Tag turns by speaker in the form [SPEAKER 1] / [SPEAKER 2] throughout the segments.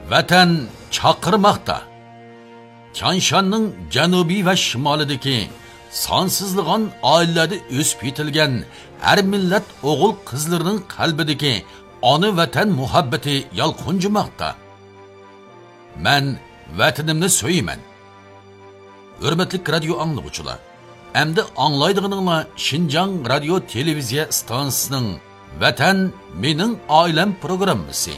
[SPEAKER 1] Vatan chaqirmoqda. Tianshanning janubiy va shimolidagi sonsizlig'an oilalarda o'sib yetilgan har millat o'g'il qizlarining qalbidagi ona vatan muhabbati yalqunjimoqda. Men vatanimni so'yman. Hurmatli radio anglovchilar, endi anglaydiganinglar Xinjiang radio televiziya stansiyasining Vatan mening oilam programmasi.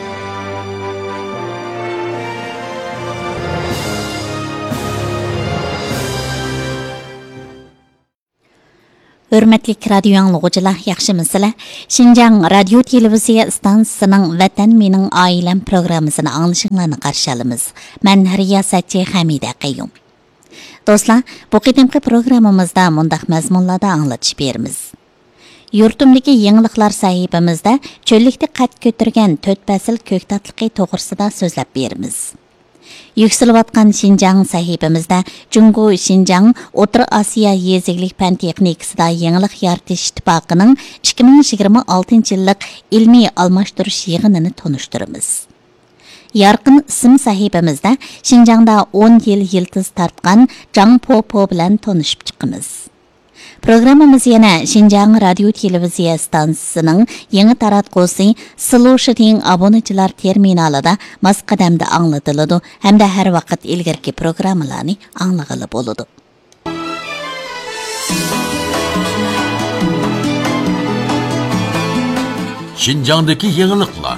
[SPEAKER 2] Hürmetli radio anlıqçılar, yaxşımısınızlar? Xinjiang radio televiziya stansiyasining Vatan mening oilam programmasini anglashinglarni qarshi olamiz. Men riyosatchi Hamida Qayyum. Do'stlar, bu qadimgi programmamizda mundaq mazmunlarda anglatish beramiz. Yurtimdagi yangiliklar sahifamizda cho'llikda qad ko'targan 4 fasl ko'ktatligi to'g'risida so'zlab beramiz. Yükselayotgan Xinjiang sahifamizda Jungo Xinjiang O'rta Osiyo yeziglik fan texnikasida yangilik yaratish ittifoqining 2026 yillik ilmiy almashtirish yig'inini tanishtiramiz. Yarqin ism sahifamizda Xinjiangda 10 yil yildiz tartgan Zhang Popo bilan tanishib chiqamiz. Programmamiz yana Xinjiang radio televiziya stansiyasining yangi taratqusi Solutioning obunachilar terminalida masqadamda anglatiladi hamda har vaqt ilgirki programmalarni anglag'ili bo'ladi.
[SPEAKER 1] Xinjiangdagi yangiliklar.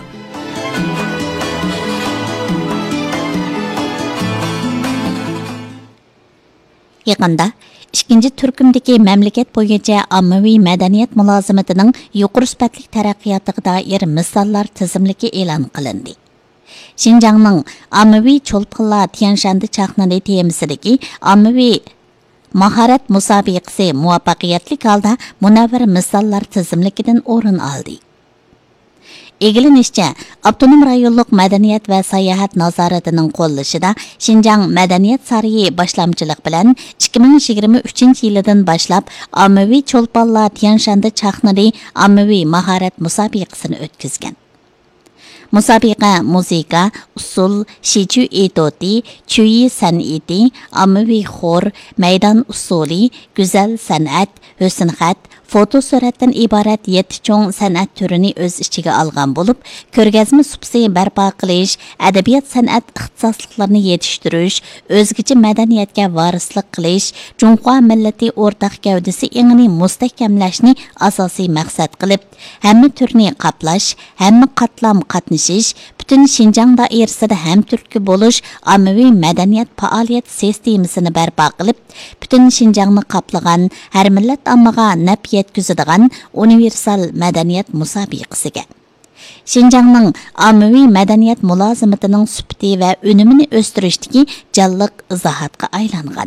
[SPEAKER 2] Yaqında İkinci turkumdagi mamlakat bo'yicha ommaviy madaniyat mulozimatining yuqori sifatli taraqqiyotiga doir misollar tizimligi e'lon qilindi. Xinjiangning ommaviy cho'lponlar Tianshanda chaqnadi temasidagi ommaviy mahorat musobaqasi muvaffaqiyatli holda munavvar misollar tizimligidan o'rin oldi. Egilinishcha, Avtonom rayonluq madaniyat va sayohat nazoratining qo'llashida Xinjiang madaniyat sarayi boshlamchilik bilan 2023-yildan boshlab ommaviy cho'lponlar Tianshanda chaqnadi ommaviy mahorat musobaqasini o'tkazgan. Musobaqa musiqa, usul, shichu etoti, chuyi san'ati, ommaviy xor, maydon usuli, go'zal san'at, husnxat, foto suratdan iborat 7 cho'ng san'at turini o'z ichiga olgan bo'lib, ko'rgazma supsi barpo qilish, adabiyot san'at ixtisosliklarini yetishtirish, o'zgacha madaniyatga varislik qilish, Junqo millati o'rtaq gavdasi engini mustahkamlashni asosiy maqsad qilib, hamma turni qoplash, hamma qatlam qatnashish, butun Xinjiang doirasida ham turtki bo'lish, ommaviy madaniyat faoliyat sistemasini barpo qilib, butun Xinjiangni qoplagan har millat ommaga naf yetkazadigan universal madaniyat musobaqasiga. Xinjiangning ommaviy madaniyat mulozimatining sifati va unumini o'stirishdagi jalliq izohatga aylangan.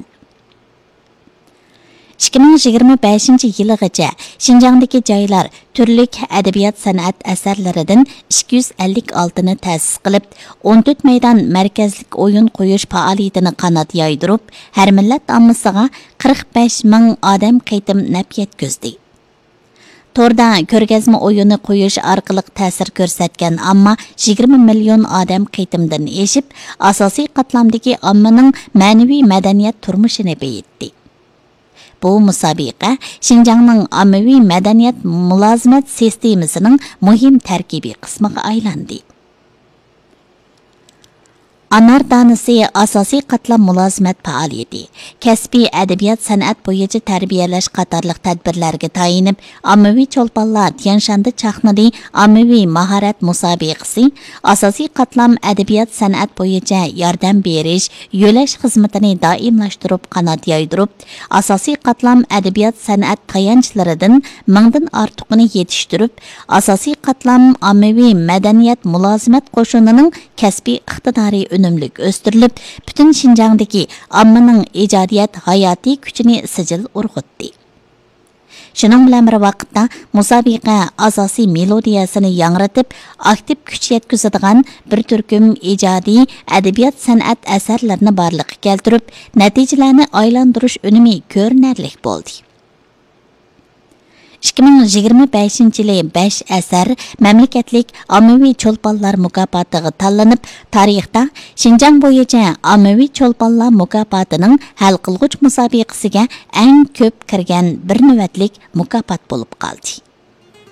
[SPEAKER 2] 2025-yilgacha Xinjiangdagi joylar turli adabiyot san'at asarlaridan 256 ni ta'sis qilib, 14 maydon markazlik o'yin qo'yish faoliyatini qanot yoydirib, har millat ommasiga 45 ming odam qaytim naf yetkazdi. Torda ko'rgazma o'yini qo'yish orqali ta'sir ko'rsatgan ammo 20 million odam qaytimdan eshib, asosiy qatlamdagi ommaning ma'naviy madaniyat turmushini beyitdi. Bu musobaqa Xinjiangning ommaviy madaniyat mulozimat sistemasining muhim tarkibiy qismiga aylandi. Anar danisi asosiy qatlam mulozimat faoliyati, kasbiy adabiyot san'at bo'yicha tarbiyalash qatorliq tadbirlarga tayinib, ommaviy cho'lponlar Tianshanda chaqnadi ommaviy mahorat musobaqasi, asosiy qatlam adabiyot san'at bo'yicha yordam berish, yo'lash xizmatini doimlashtirib qanot yoydirib, asosiy qatlam adabiyot san'at tayanchlaridan mingdan ortiqini yetishtirib, asosiy qatlam ommaviy madaniyat mulozimat qo'shinining kasbiy iqtidori unumlik o'stirilib, butun Xinjiangdagi ommaning ijodiyat hayotiy kuchini sijil urg'utdi. Shuning bilan bir vaqtda musobaqa asosiy melodiyasini yangratib, aktiv kuch yetkazadigan bir turkum ijodiy adabiyot san'at asarlarini borliqqa keltirib, natijalarni aylantirish unumi ko'rinarli bo'ldi. 2025-yili 5 asar mamlakatlik ommaviy cho'lponlar mukofotiga tanlanib, tarixda Xinjiang bo'yicha ommaviy cho'lponlar mukofotining hal qilg'uch musobaqasiga eng ko'p kirgan bir navbatlik mukofot bo'lib qoldi.